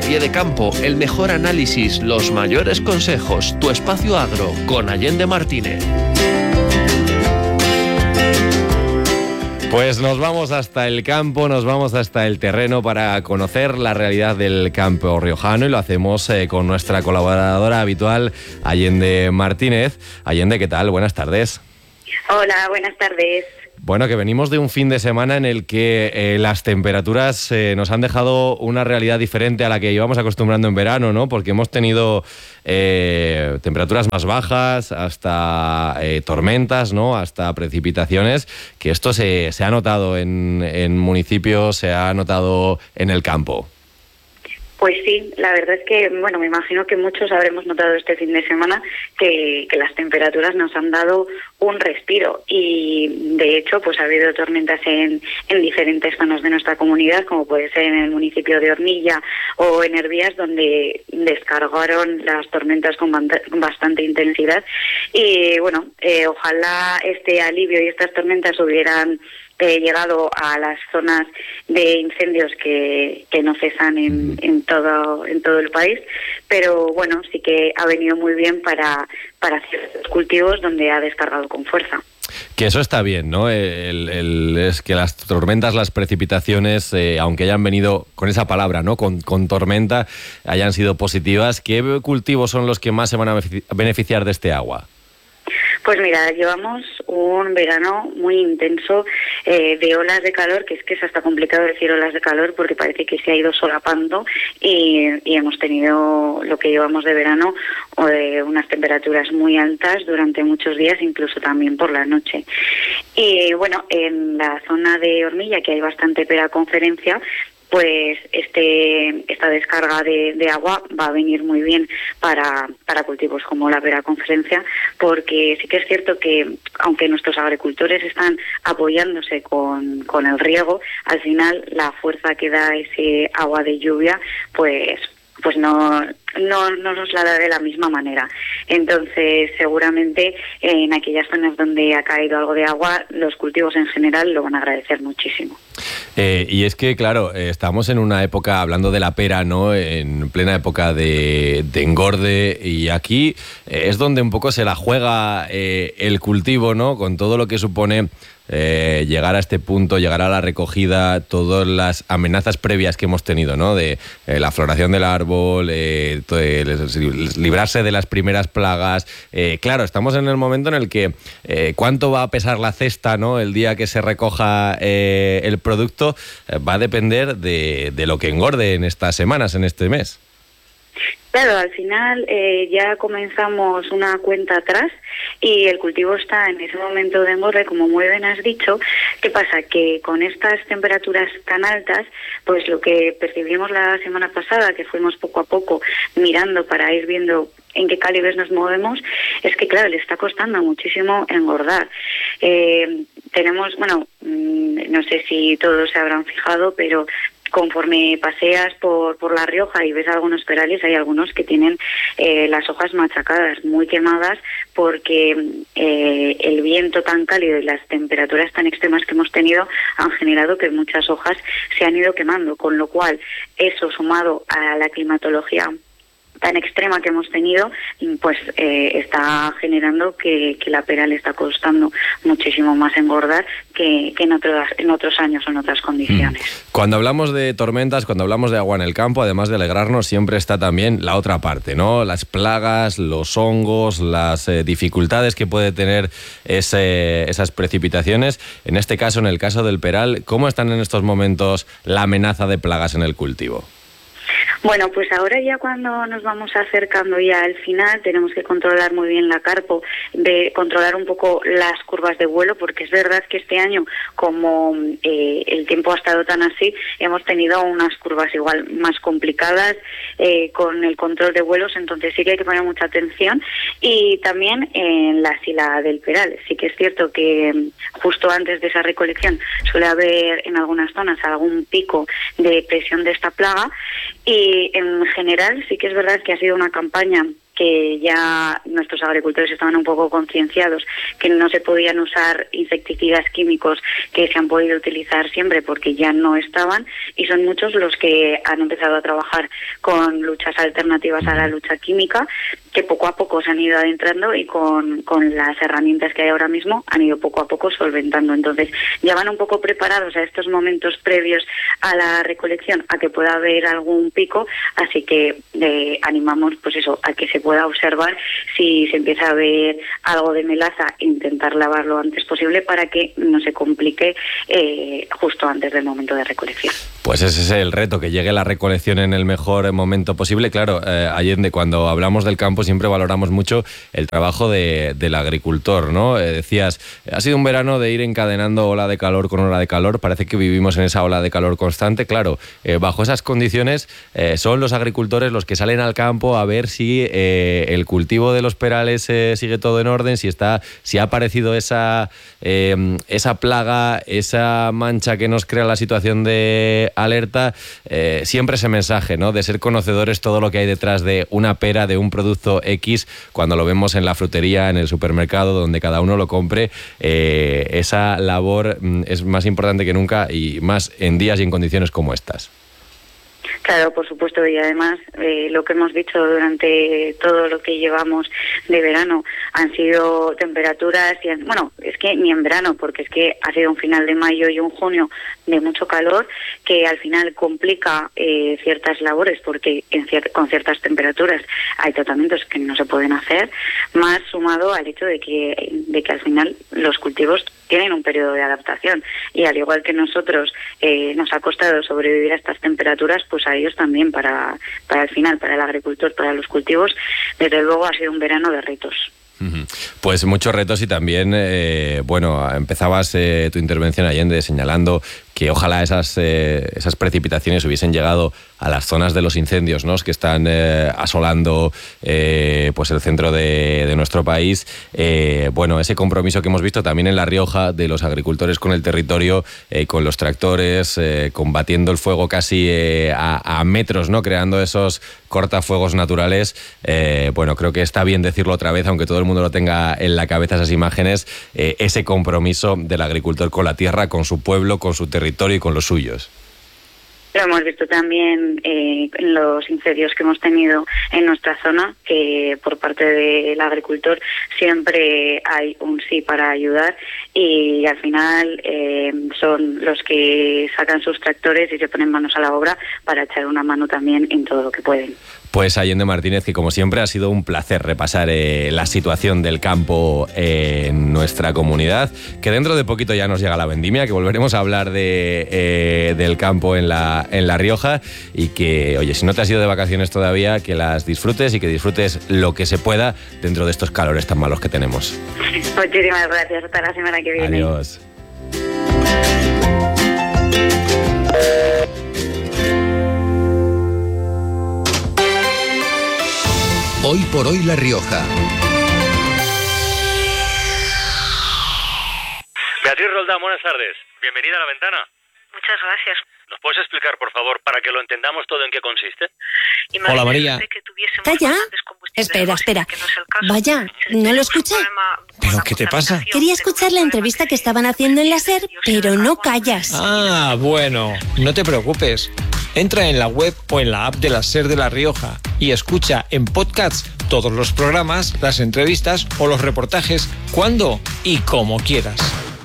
pie de campo, el mejor análisis, los mayores consejos. Tu espacio agro con Allende Martínez. Pues nos vamos hasta el campo, nos vamos hasta el terreno para conocer la realidad del campo riojano y lo hacemos con nuestra colaboradora habitual, Allende Martínez. Allende, ¿qué tal? Buenas tardes. Hola, buenas tardes. Bueno, que venimos de un fin de semana en el que las temperaturas nos han dejado una realidad diferente a la que íbamos acostumbrando en verano, ¿no? Porque hemos tenido temperaturas más bajas, hasta tormentas, ¿no? Hasta precipitaciones, que esto se ha notado en municipios, se ha notado en el campo. Pues sí, la verdad es que, bueno, me imagino que muchos habremos notado este fin de semana que las temperaturas nos han dado un respiro y, de hecho, pues ha habido tormentas en diferentes zonas de nuestra comunidad, como puede ser en el municipio de Ormilla o en Hervías, donde descargaron las tormentas con bastante intensidad. Y, bueno, ojalá este alivio y estas tormentas hubieran llegado a las zonas de incendios que no cesan en todo el país, pero bueno, sí que ha venido muy bien para ciertos cultivos donde ha descargado con fuerza. Que eso está bien, ¿no? Es que las tormentas, las precipitaciones, aunque hayan venido con esa palabra, ¿no? Con tormenta, hayan sido positivas. ¿Qué cultivos son los que más se van a beneficiar de este agua? Pues mira, llevamos un verano muy intenso de olas de calor, que es hasta complicado decir olas de calor porque parece que se ha ido solapando y hemos tenido lo que llevamos de verano unas temperaturas muy altas durante muchos días, incluso también por la noche. Y bueno, en la zona de Ormilla, que hay bastante pera conferencia, pues esta descarga de agua va a venir muy bien para cultivos como la pera conferencia, porque sí que es cierto que aunque nuestros agricultores están apoyándose con el riego, al final la fuerza que da ese agua de lluvia pues no nos la da de la misma manera. Entonces, seguramente en aquellas zonas donde ha caído algo de agua, los cultivos en general lo van a agradecer muchísimo. Y es que, claro, estamos en una época, hablando de la pera, ¿no? En plena época de engorde, y aquí es donde un poco se la juega el cultivo, ¿no? Con todo lo que supone llegar a este punto, llegar a la recogida, todas las amenazas previas que hemos tenido, ¿no? De la floración del árbol, librarse de las primeras plagas. Claro, estamos en el momento en el que cuánto va a pesar la cesta, ¿no? El día que se recoja el producto va a depender de lo que engorde en estas semanas, en este mes. Claro, al final ya comenzamos una cuenta atrás y el cultivo está en ese momento de engorde, como muy bien has dicho. ¿Qué pasa? Que con estas temperaturas tan altas, pues lo que percibimos la semana pasada, que fuimos poco a poco mirando para ir viendo en qué calibres nos movemos, es que claro, le está costando muchísimo engordar. Tenemos, bueno, no sé si todos se habrán fijado, pero conforme paseas por La Rioja y ves algunos perales, hay algunos que tienen las hojas machacadas, muy quemadas, porque el viento tan cálido y las temperaturas tan extremas que hemos tenido han generado que muchas hojas se han ido quemando, con lo cual eso, sumado a la climatología tan extrema que hemos tenido, pues está generando que la pera le está costando muchísimo más engordar que en otros años o en otras condiciones. Cuando hablamos de tormentas, cuando hablamos de agua en el campo, además de alegrarnos, siempre está también la otra parte, ¿no? Las plagas, los hongos, las dificultades que puede tener esas precipitaciones. En este caso, en el caso del peral, ¿cómo están en estos momentos la amenaza de plagas en el cultivo? Bueno, pues ahora ya cuando nos vamos acercando ya al final tenemos que controlar muy bien la carpo, de controlar un poco las curvas de vuelo, porque es verdad que este año, como el tiempo ha estado tan así, hemos tenido unas curvas igual más complicadas con el control de vuelos, entonces sí que hay que poner mucha atención. Y también en la sila del peral, sí que es cierto que justo antes de esa recolección suele haber en algunas zonas algún pico de presión de esta plaga. Y en general sí que es verdad que ha sido una campaña que ya nuestros agricultores estaban un poco concienciados que no se podían usar insecticidas químicos que se han podido utilizar siempre porque ya no estaban, y son muchos los que han empezado a trabajar con luchas alternativas a la lucha química, que poco a poco se han ido adentrando y con las herramientas que hay ahora mismo han ido poco a poco solventando. Entonces ya van un poco preparados a estos momentos previos a la recolección, a que pueda haber algún pico, así que animamos pues eso, a que se pueda observar si se empieza a ver algo de melaza, intentar lavar lo antes posible para que no se complique justo antes del momento de recolección. Pues ese es el reto, que llegue la recolección en el mejor momento posible. Claro, Allende, cuando hablamos del campo siempre valoramos mucho el trabajo del agricultor, ¿no? Decías, ha sido un verano de ir encadenando ola de calor con ola de calor, parece que vivimos en esa ola de calor constante. Claro, bajo esas condiciones son los agricultores los que salen al campo a ver si el cultivo de los perales sigue todo en orden, si ha aparecido esa plaga, esa mancha que nos crea la situación de alerta. Siempre ese mensaje, ¿no?, de ser conocedores todo lo que hay detrás de una pera, de un producto X, cuando lo vemos en la frutería, en el supermercado, donde cada uno lo compre. Esa labor es más importante que nunca, y más en días y en condiciones como estas. Claro, por supuesto, y además lo que hemos dicho durante todo lo que llevamos de verano han sido temperaturas, bueno, es que ni en verano, porque es que ha sido un final de mayo y un junio de mucho calor, que al final complica ciertas labores, porque con ciertas temperaturas hay tratamientos que no se pueden hacer, más sumado al hecho de que al final los cultivos tienen un periodo de adaptación, y al igual que nosotros nos ha costado sobrevivir a estas temperaturas, pues a ellos también, para el final, para el agricultor, para los cultivos, desde luego ha sido un verano de retos. Pues muchos retos, y también, empezabas tu intervención, Allende, señalando que ojalá esas precipitaciones hubiesen llegado a las zonas de los incendios, ¿no?, que están asolando pues el centro de nuestro país. Ese compromiso que hemos visto también en La Rioja de los agricultores con el territorio, con los tractores, combatiendo el fuego casi a metros, ¿no?, creando esos cortafuegos naturales. Creo que está bien decirlo otra vez, aunque todo el mundo lo tenga en la cabeza, esas imágenes, ese compromiso del agricultor con la tierra, con su pueblo, con su territorio y con los suyos. Lo hemos visto también en los incendios que hemos tenido en nuestra zona, que por parte del agricultor siempre hay un sí para ayudar, y al final son los que sacan sus tractores y se ponen manos a la obra para echar una mano también en todo lo que pueden. Pues Allende Martínez, que como siempre ha sido un placer repasar la situación del campo en nuestra comunidad, que dentro de poquito ya nos llega la vendimia, que volveremos a hablar del campo en La Rioja, y que, oye, si no te has ido de vacaciones todavía, que las disfrutes y que disfrutes lo que se pueda dentro de estos calores tan malos que tenemos. Muchísimas gracias, hasta la semana que viene. Adiós. Hoy por hoy La Rioja. Beatriz Roldán, buenas tardes. Bienvenida a La Ventana. Muchas gracias. ¿Nos puedes explicar, por favor, para que lo entendamos todo, en qué consiste? Hola, María. Calla. Espera. Vaya, ¿no lo escuché? ¿Pero qué te pasa? Quería escuchar la entrevista que estaban haciendo en la SER, pero no callas. Ah, bueno, no te preocupes. Entra en la web o en la app de la SER de La Rioja y escucha en podcasts todos los programas, las entrevistas o los reportajes cuando y como quieras.